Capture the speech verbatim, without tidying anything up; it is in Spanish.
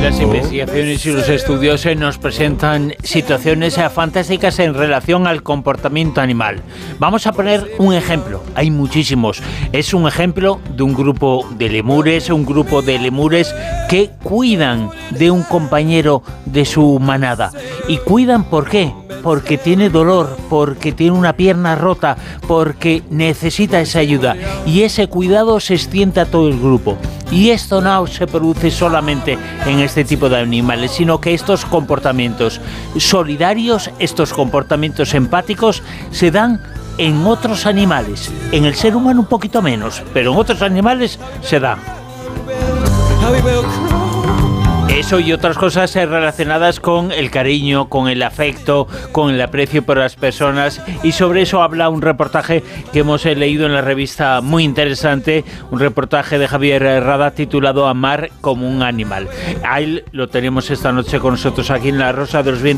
Las investigaciones y los estudios nos presentan situaciones fantásticas en relación al comportamiento animal. Vamos a poner un ejemplo, hay muchísimos. Es un ejemplo de un grupo de lemures, un grupo de lemures que cuidan de un compañero de su manada. ¿Y cuidan por qué? Porque tiene dolor, porque tiene una pierna rota, porque necesita esa ayuda. Y ese cuidado se extiende a todo el grupo. Y esto no se produce solamente en este tipo de animales, sino que estos comportamientos solidarios, estos comportamientos empáticos, se dan en otros animales. En el ser humano un poquito menos, pero en otros animales se da. Eso y otras cosas relacionadas con el cariño, con el afecto, con el aprecio por las personas, y sobre eso habla un reportaje que hemos leído en la revista, muy interesante, un reportaje de Javier Rada titulado Amar como un animal. A él lo tenemos esta noche con nosotros aquí en La Rosa de los Vientos.